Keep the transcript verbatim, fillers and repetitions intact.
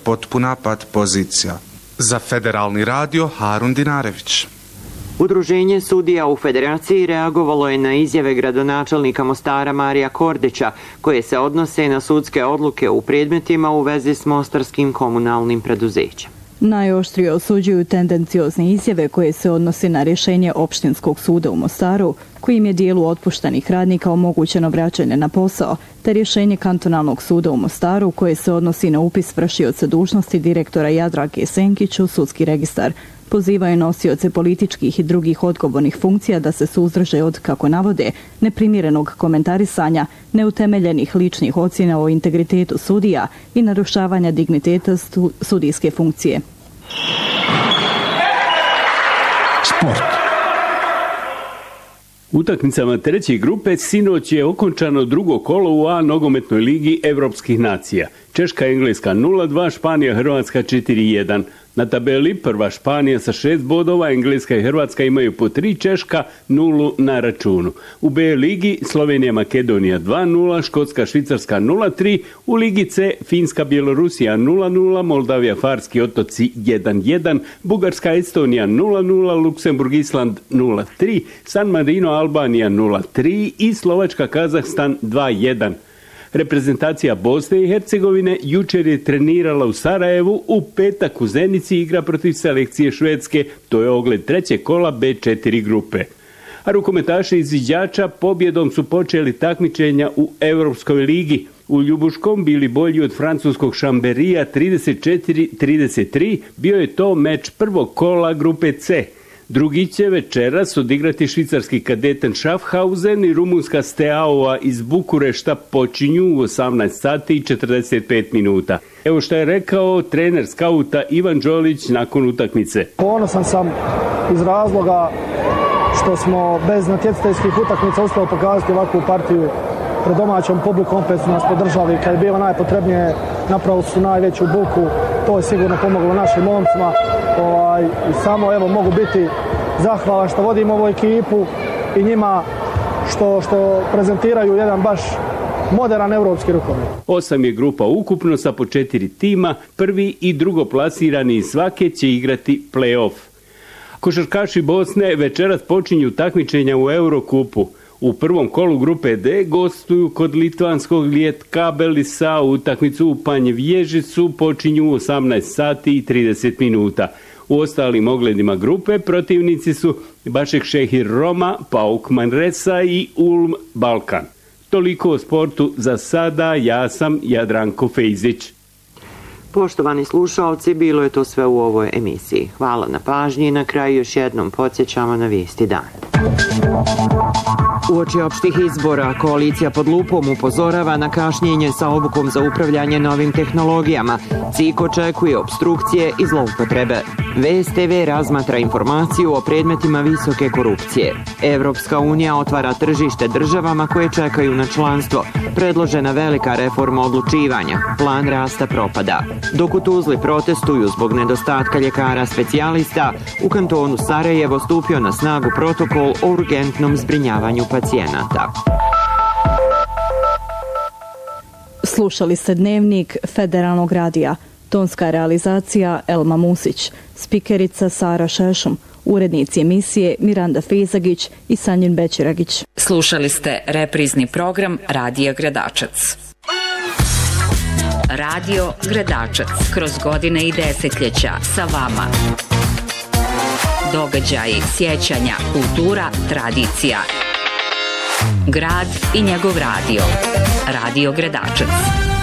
potpuna pad pozicija. Za Federalni radio Harun Dinarević. Udruženje sudija u Federaciji reagovalo je na izjave gradonačelnika Mostara Marija Kordića, koje se odnose na sudske odluke u predmetima u vezi s mostarskim komunalnim preduzećem. Najoštrije osuđuju tendenciozne izjave koje se odnose na rješenje Opštinskog suda u Mostaru, kojim je dijelu otpuštenih radnika omogućeno vraćanje na posao, te rješenje Kantonalnog suda u Mostaru koje se odnosi na upis vršioca dužnosti direktora Jadrake Senkić u sudski registar. Pozivaju nosioce političkih i drugih odgovornih funkcija da se suzdrže od, kako navode, neprimjerenog komentarisanja, neutemeljenih ličnih ocjena o integritetu sudija i narušavanja digniteta sudijske funkcije. Sport. Utakmicama treće grupe sinoć je okončano drugo kolo u A nogometnoj ligi Evropskih nacija. Češka Engleska nula dva, Španija Hrvatska četiri jedan. Na tabeli prva Španija sa šest bodova, Engleska i Hrvatska imaju po tri, Češka nulu na računu. U B ligi Slovenija Makedonija dva nula, Škotska Švicarska nula tri, u ligi C Finska Bjelorusija nula nula, Moldavija Farski otoci jedan jedan, Bugarska Estonija nula nula, Luksemburg Island nula tri, San Marino Albanija nula tri i Slovačka Kazahstan dva jedan. Reprezentacija Bosne i Hercegovine jučer je trenirala u Sarajevu, u petak u Zenici igra protiv selekcije Švedske, to je ogled trećeg kola B četiri grupe. A rukometaši izviđača pobjedom su počeli takmičenja u Europskoj ligi. U Ljubuškom bili bolji od francuskog Šamberija trideset četiri trideset tri, bio je to meč prvog kola grupe C. Drugi će večeras odigrati švicarski Kadeten Schaffhausen i rumunska Steaua iz Bukurešta, počinju u osamnaest sati i četrdeset pet minuta. Evo što je rekao trener skauta Ivan Đolić nakon utakmice. Ponosan sam iz razloga što smo bez natjecateljskih utakmica uspjeli pokazati ovakvu partiju pred domaćom publikom, opet su nas podržali kad je bilo najpotrebnije, napravili su najveću buku, to je sigurno pomoglo našim momcima. Ovaj, i samo evo mogu biti zahvalan što vodim ovu ekipu i njima što, što prezentiraju jedan baš moderan evropski rukomet. Osam je grupa ukupno sa po četiri tima, prvi i drugo plasirani iz svake će igrati play-off. Košarkaši Bosne večeras počinju takmičenja u Eurokupu. U prvom kolu grupe D gostuju kod litvanskog Lietkabelisa, utakmicu u Panjevježicu počinju u osamnaest sati i trideset minuta. U ostalim ogledima grupe protivnici su Bašek Šehir Roma, Pauk Manresa i Ulm Balkan. Toliko o sportu za sada, ja sam Jadranko Fejzić. Poštovani slušalci, bilo je to sve u ovoj emisiji. Hvala na pažnji i na kraju još jednom podsjećamo na vijesti dana. Uoči opštih izbora, koalicija pod lupom upozorava na kašnjenje sa obukom za upravljanje novim tehnologijama. C I K očekuje obstrukcije i zloupotrebe. V S T V razmatra informaciju o predmetima visoke korupcije. Evropska unija otvara tržište državama koje čekaju na članstvo. Predložena velika reforma odlučivanja. Plan rasta propada. Dok u Tuzli protestuju zbog nedostatka ljekara specijalista, u kantonu Sarajevo stupio na snagu protokol o urgentnom zbrinjavanju pacijenata. Slušali ste dnevnik Federalnog radija. Tonska realizacija Elma Musić, spikerica Sara Šešum, urednici emisije Miranda Fejzagić i Sanjin Bećiragić. Slušali ste reprizni program Radija Gradačac. Radio Gradačac, kroz godine i desetljeća sa vama. Događaji, sjećanja, kultura, tradicija. Grad i njegov radio. Radio Gradačac.